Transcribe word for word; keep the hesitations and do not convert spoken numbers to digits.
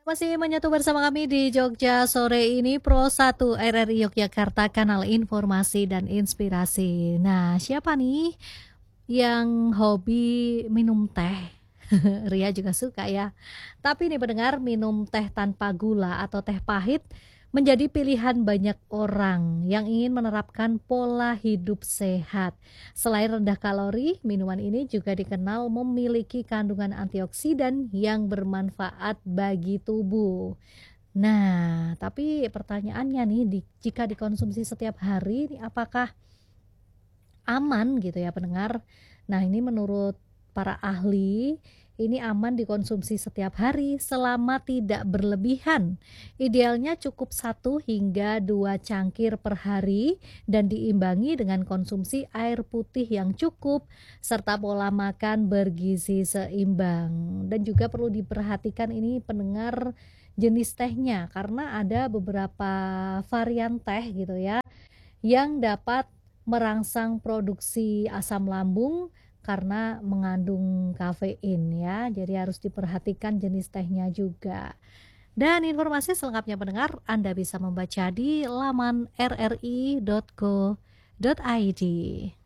Masih menyatu bersama kami di Jogja sore ini, Pro satu R R I Yogyakarta, kanal informasi dan inspirasi. Nah, siapa nih yang hobi minum teh? Ria juga suka ya. Tapi nih pendengar, minum teh tanpa gula atau teh pahit menjadi pilihan banyak orang yang ingin menerapkan pola hidup sehat. Selain rendah kalori, minuman ini juga dikenal memiliki kandungan antioksidan yang bermanfaat bagi tubuh. Nah, tapi pertanyaannya nih, di, jika dikonsumsi setiap hari, ini apakah aman gitu ya pendengar? Nah, ini menurut para ahli, ini aman dikonsumsi setiap hari selama tidak berlebihan. Idealnya cukup satu hingga dua cangkir per hari dan diimbangi dengan konsumsi air putih yang cukup serta pola makan bergizi seimbang. Dan juga perlu diperhatikan ini pendengar, jenis tehnya, karena ada beberapa varian teh gitu ya yang dapat merangsang produksi asam lambung karena mengandung kafein ya. Jadi harus diperhatikan jenis tehnya juga. Dan informasi selengkapnya pendengar Anda bisa membaca di laman r r i dot co dot i d.